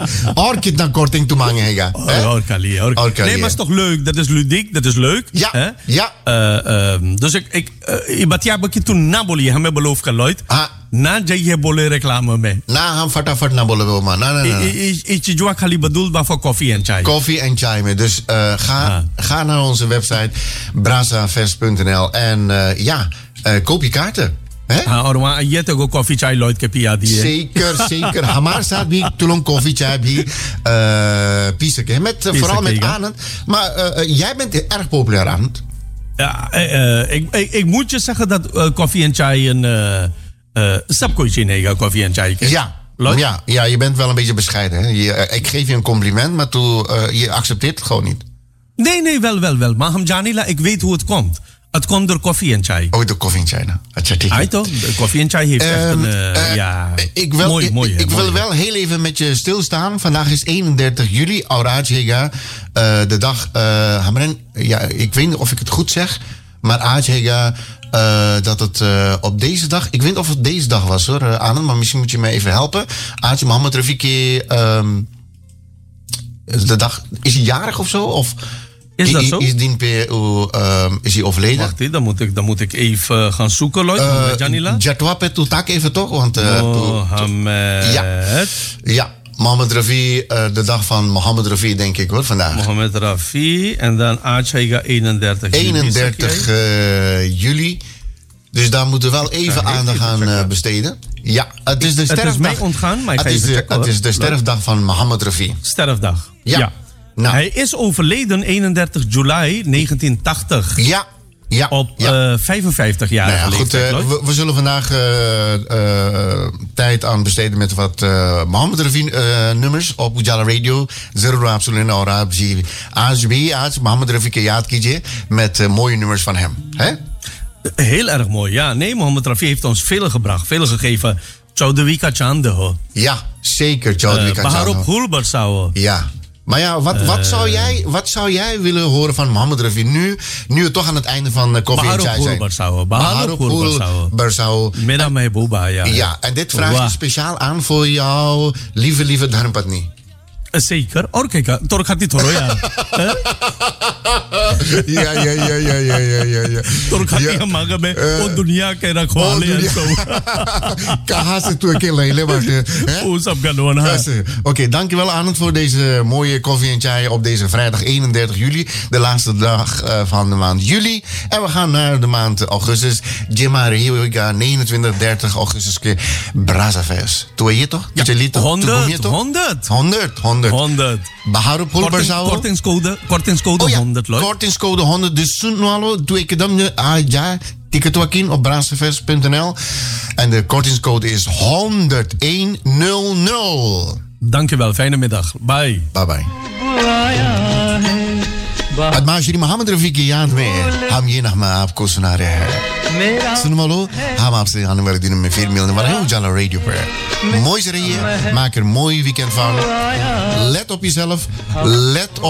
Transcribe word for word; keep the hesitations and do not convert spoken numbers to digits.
Orkid dan korting toemangen, hega. Orkali, orkali. Nee, maar het is toch leuk? Dat is ludiek, dat is leuk. Ja, hè? ja. Uh, uh, dus ik, ik, uh, ibat ja bakje toen naboli, hebben beloof geluid. Ah. Na je bolle reclame mee. Na ham fatafat na bolle wil man. Na na na. Ik je jwa khali bedoeld maar voor koffie en chai. Koffie en chai mee. Dus uh, ga, ah. ga naar onze website brazafest punt n l en uh, ja, uh, koop je kaarten. Ah, orma je toch ook koffie chai Lloyd kepia die. Zeker, zeker. Hamar staat bi tulong koffie chai bi eh piseke met uh, vooral met Anand. Maar uh, uh, jij bent erg populair Anand. Ja, uh, ik, ik, ik moet je zeggen dat uh, koffie en chai een uh, uh, sapkoitje nega koffie en chai. Ja. Ja, ja, je bent wel een beetje bescheiden. Hè? Je, uh, ik geef je een compliment, maar toe, uh, je accepteert het gewoon niet. Nee, nee, wel, wel, wel. Maar Hamjanila, ik weet hoe het komt. Het komt door koffie en chai. Oh, door koffie en chai. Nou. Toch? Koffie en chai heeft um, echt een... Uh, uh, ja, ik wil, mooi, ik, mooi, ik, ik mooi, wil wel heel even met je stilstaan. Vandaag is eenendertig juli, Auraj Hega. Uh, de dag... Uh, Hamren, ja, ik weet niet of ik het goed zeg. Maar Aaj Hega... Uh, dat het uh, op deze dag... Ik weet niet of het deze dag was hoor, uh, Anand. Maar misschien moet je me even helpen. Aaj Mohammed Rafiki... Um, de dag... Is hij jarig of zo? Of... Is dat zo? Is, die uh, is hij overleden? Wacht, dan moet ik, dan moet ik even gaan zoeken, Lloyd. Uh, Janila? Jatwapet tak even toch? Want, uh, Mohammed. Ja, ja. Mohammed Rafi, uh, de dag van Mohammed Rafi, denk ik hoor, vandaag. Mohammed Rafi en dan Aachega eenendertig juli. eenendertig uh, juli. Dus daar moeten we wel even aandacht aan uh, besteden. Ja, het is de sterfdag. Het is mij ontgaan, maar ik ga het, even is de, checken, het is de sterfdag van Mohammed Rafi. Sterfdag. Ja. ja. Nou. Hij is overleden eenendertig juli negentien tachtig. Ja. Ja, op ja. Uh, vijfenvijftig jaar. Nou ja, goed, uh, we, we zullen vandaag uh, uh, tijd aan besteden met wat uh, Mohammed Rafi uh, nummers op Ujala Radio. Zero Absoluut Aura A S B, Mohammed Rafi Kiyat Kije met uh, mooie nummers van hem. Hè? Heel erg mooi, ja. Nee, Mohammed Rafi heeft ons veel gebracht, veel gegeven. Chaudhry ka chand ho. Ja, zeker Chaudhry ka chand ho. Bahar op Phul barsao. Ja. Maar ja, wat, wat, zou jij, wat zou jij willen horen van Mohammed Rafi nu, nu we toch aan het einde van uh, Koffie en Chai zijn? Bahar op Phul barsao. Mera mehbooba, ja. Ja, en dit vraag je speciaal aan voor jou, lieve, lieve Dharmpatni. Zeker. Or kijk, toch gaat dit hoor, ja. Ja, ja, ja, ja, ja, ja, ja, ja. Toch gaat hij maken met oh dunia ke rakhwale en zo. Kaha se tu ke lele maar. Hoe sab gaan ha. Oké, dankjewel Anand voor deze mooie koffie en chai op deze vrijdag eenendertig juli, de laatste dag uh, van de maand juli. En we gaan naar de maand augustus. Jema Rioga negenentwintig, dertig augustus ke Brazafest. Toe je toch? Ja, honderd, honderd. honderd, honderd. honderd. Bahar op Phul barsao. Kortingscode, kortingscode oh, ja. honderd, Lloyd. Kortingscode honderd. Dus sunwalo doe ik dan ah ja, ticket wakin op brazafest punt n l en de kortingscode is honderdhonderd. Dankjewel, fijne middag. Bye. Bye bye. Het maasje die Mohammed Rafi की याद में हम ये नगमा आपको सुना रहे हैं सुन वालो हम आपसे आने वाले दिनों में फिर मिलने वाले हैं उजाला रेडियो पर mooi से रहिए maak er een mooi weekend van let op jezelf let